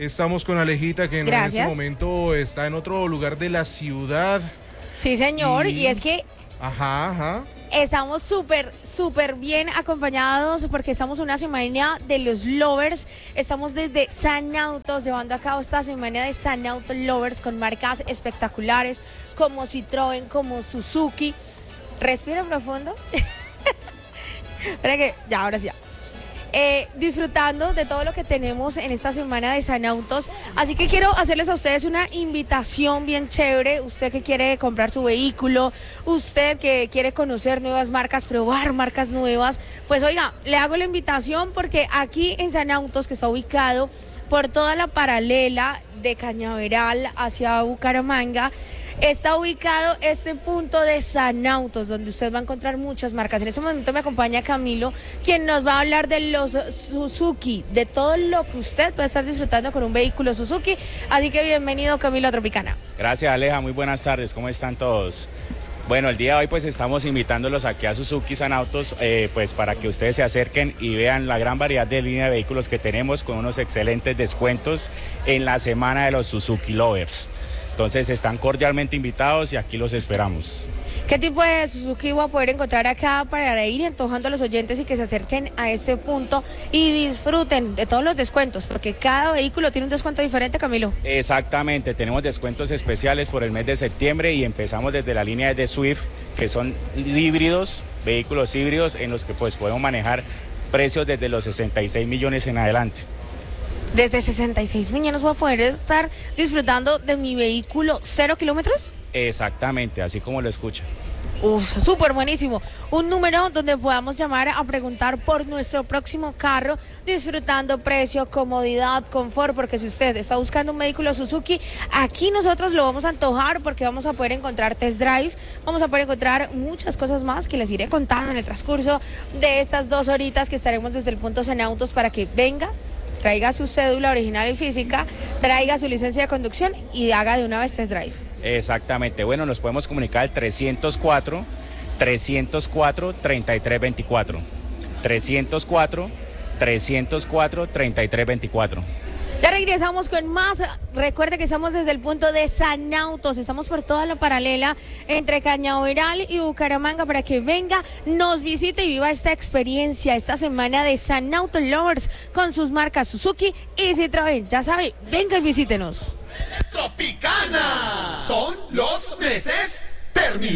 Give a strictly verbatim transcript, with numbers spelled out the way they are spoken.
Estamos con Alejita, que en Gracias. este momento está en otro lugar de la ciudad. Sí, señor, y, Y- y es que Ajá, ajá. estamos súper, súper bien acompañados porque estamos en una semana de los lovers. Estamos desde San Autos llevando a cabo esta semana de San Auto Lovers con marcas espectaculares como Citroën, como Suzuki. Respira profundo. Espera que, ya, ahora sí ya. Eh, disfrutando de todo lo que tenemos en esta semana de San Autos. Así que quiero hacerles a ustedes una invitación bien chévere. Usted que quiere comprar su vehículo, usted que quiere conocer nuevas marcas, probar marcas nuevas, pues oiga, le hago la invitación porque aquí en San Autos, que está ubicado por toda la paralela de Cañaveral hacia Bucaramanga, está ubicado este punto de San Autos, donde usted va a encontrar muchas marcas. En este momento me acompaña Camilo, quien nos va a hablar de los Suzuki, de todo lo que usted puede estar disfrutando con un vehículo Suzuki. Así que bienvenido, Camilo, a Tropicana. Gracias, Aleja, muy buenas tardes, ¿cómo están todos? Bueno, el día de hoy pues estamos invitándolos aquí a Suzuki San Autos, eh, pues para que ustedes se acerquen y vean la gran variedad de línea de vehículos que tenemos con unos excelentes descuentos en la semana de los Suzuki Lovers. Entonces están cordialmente invitados y aquí los esperamos. ¿Qué tipo de Suzuki voy a poder encontrar acá para ir antojando a los oyentes y que se acerquen a este punto y disfruten de todos los descuentos? Porque cada vehículo tiene un descuento diferente, Camilo. Exactamente, tenemos descuentos especiales por el mes de septiembre y empezamos desde la línea de Swift, que son híbridos, vehículos híbridos en los que pues podemos manejar precios desde los sesenta y seis millones en adelante. Desde sesenta y seis millones voy a poder estar disfrutando de mi vehículo cero kilómetros. Exactamente, así como lo escucha. Uf, súper buenísimo. Un número donde podamos llamar a preguntar por nuestro próximo carro, disfrutando precio, comodidad, confort, porque si usted está buscando un vehículo Suzuki, aquí nosotros lo vamos a antojar porque vamos a poder encontrar test drive, vamos a poder encontrar muchas cosas más que les iré contando en el transcurso de estas dos horitas que estaremos desde el punto San Autos para que venga, traiga su cédula original y física, traiga su licencia de conducción y haga de una vez test drive. Exactamente, bueno, nos podemos comunicar al trescientos cuatro, trescientos cuatro, treinta y tres veinticuatro. trescientos cuatro, trescientos cuatro, treinta y tres veinticuatro. Ya regresamos con más. Recuerde que estamos desde el punto de San Autos. Estamos por toda la paralela entre Cañaveral y Bucaramanga para que venga, nos visite y viva esta experiencia, esta semana de San Auto Lovers con sus marcas Suzuki y Citroën. Ya sabe, venga y visítenos. Tropicana. Son los meses terminados.